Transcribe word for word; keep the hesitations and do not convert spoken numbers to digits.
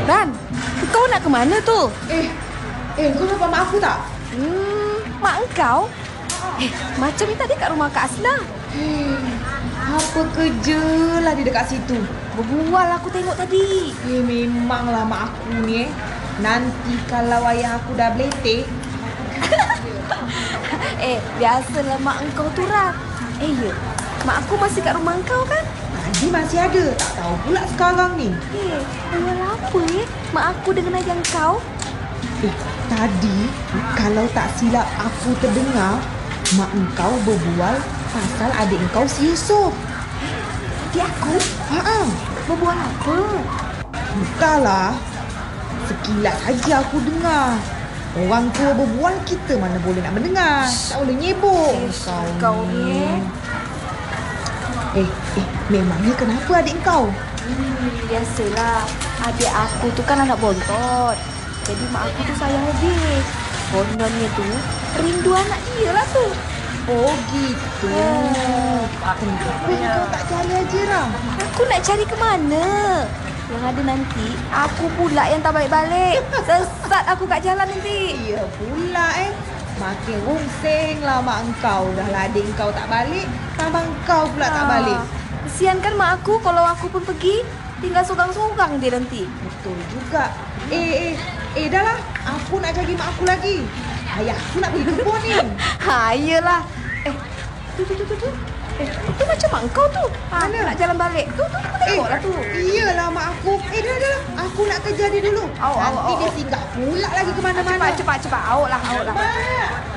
Ran, kau nak ke mana tu? Eh, eh, kau nampak mak aku tak? Hmm, mak engkau? Eh, macam ni tadi kat rumah Kak Asla. Eh, apa kerja lah dia dekat situ? Berbual aku tengok tadi. Eh, memanglah mak aku ni eh. Nanti kalau ayah aku dah beletek. Eh, biasalah mak engkau tu, Ran. Eh, ya. Mak aku masih kat rumah engkau kan? Tadi masih ada, tak tahu pula sekarang ni. Eh, bual apa eh? Mak aku dengan ayah engkau? Eh, tadi kalau tak silap aku terdengar, mak engkau berbual pasal adik engkau si Yusof. Adik aku? Haa, Berbual apa? entahlah. Sekilas saja aku dengar. Orang tua berbual, kita mana boleh nak mendengar. Tak boleh nyebuk. Eh, kau ni eh. Eh, eh, memangnya kenapa adik kau? Hmm, biasalah. Adik aku tu kan anak bontot. Jadi mak aku tu sayang lebih. Kononnya tu rindu anak dia lah tu. Oh gitu. Eh. Kenapa kau tak cari aja lah? Aku nak cari ke mana? Yang ada nanti aku pula yang tak balik-balik. Sesat aku kat jalan nanti. Ya pula eh. Makin rungsing lah mak engkau. Dah lah adik engkau tak balik, tambah engkau pula tak balik. Kesian kan mak aku kalau aku pun pergi. Tinggal sorang-sorang dia nanti. Betul juga. Eh, eh, eh dah lah. Aku nak cari mak aku lagi. Ayah aku nak pergi kebun ni. Ha, iyalah. Eh, tu, tu, tu, tu, tu. Eh, tu macam mak kau tu. Ha, Mana? nak jalan balik. Tu, tu, tu, tengoklah tu. Iyalah mak aku. Eh, dah, dah, dah. Aku nak kejar dia dulu. Au, au, Nanti au, dia au. singgah pula lagi ke mana-mana. Cepat, cepat, cepat. Awak lah, awak lah. Mak.